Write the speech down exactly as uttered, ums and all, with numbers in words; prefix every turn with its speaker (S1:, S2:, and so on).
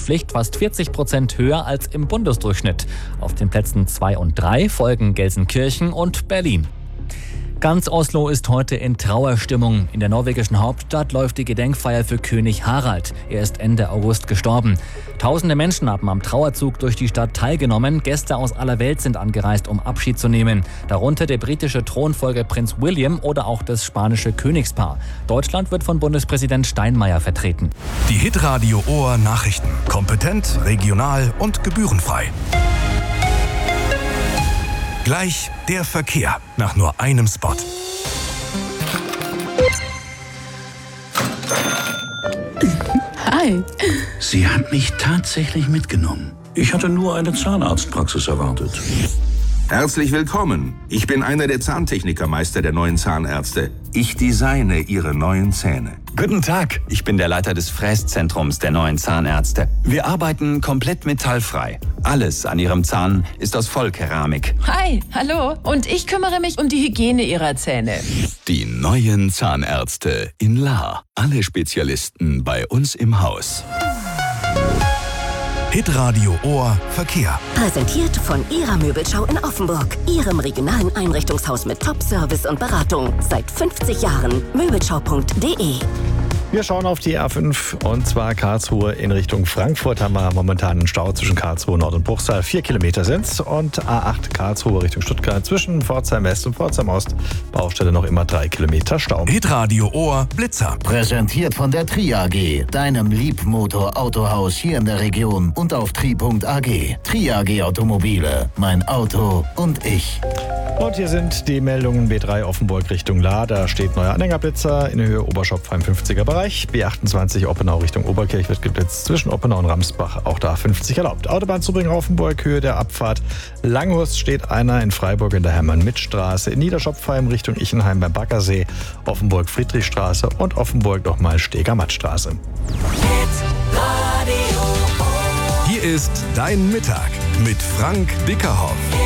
S1: Maskenpflicht fast vierzig Prozent höher als im Bundesdurchschnitt. Auf den Plätzen zwei und drei folgen Gelsenkirchen und Berlin. Ganz Oslo ist heute in Trauerstimmung. In der norwegischen Hauptstadt läuft die Gedenkfeier für König Harald. Er ist Ende August gestorben. Tausende Menschen haben am Trauerzug durch die Stadt teilgenommen. Gäste aus aller Welt sind angereist, um Abschied zu nehmen. Darunter der britische Thronfolger Prinz William oder auch das spanische Königspaar. Deutschland wird von Bundespräsident Steinmeier vertreten.
S2: Die Hitradio Ohr Nachrichten. Kompetent, regional und gebührenfrei. Gleich der Verkehr nach nur einem Spot.
S3: Hi.
S4: Sie hat mich tatsächlich mitgenommen. Ich hatte nur eine Zahnarztpraxis erwartet.
S5: Herzlich willkommen. Ich bin einer der Zahntechnikermeister der neuen Zahnärzte. Ich designe Ihre neuen Zähne.
S6: Guten Tag, ich bin der Leiter des Fräszentrums der neuen Zahnärzte. Wir arbeiten komplett metallfrei. Alles an Ihrem Zahn ist aus Vollkeramik.
S3: Hi, hallo. Und ich kümmere mich um die Hygiene Ihrer Zähne.
S7: Die neuen Zahnärzte in Lahr. Alle Spezialisten bei uns im Haus.
S2: Hitradio Ohr Verkehr.
S8: Präsentiert von Ihrer Möbelschau in Offenburg. Ihrem regionalen Einrichtungshaus mit Top-Service und Beratung. Seit fünfzig Jahren. Möbelschau punkt de.
S9: Wir schauen auf die A fünf und zwar Karlsruhe in Richtung Frankfurt. Haben wir momentan einen Stau zwischen Karlsruhe Nord und Bruchsal. Vier Kilometer sind's. Und A acht Karlsruhe Richtung Stuttgart zwischen Pforzheim West und Pforzheim Ost. Baustelle noch immer drei Kilometer Stau.
S2: Hitradio Ohr Blitzer.
S10: Präsentiert von der Tri A G, deinem Liebmotor-Autohaus hier in der Region und auf tri punkt a g. Tri A G Automobile, mein Auto und ich.
S9: Und hier sind die Meldungen B drei Offenburg Richtung Lahr. Da steht neuer Anhängerblitzer in der Höhe Oberschopf im fünfziger Bereich. B achtundzwanzig Oppenau Richtung Oberkirch wird geblitzt zwischen Oppenau und Ramsbach. Auch da fünfzig erlaubt. Autobahn Zubringen-Offenburg, Höhe der Abfahrt. Langhorst steht einer in Freiburg in der Hermann-Mitt-Straße. In Niederschopfheim Richtung Ichenheim beim Baggersee. Offenburg Friedrichstraße und Offenburg nochmal Steger-Matt-Straße.
S2: Hier ist Dein Mittag mit Frank Bickerhoff.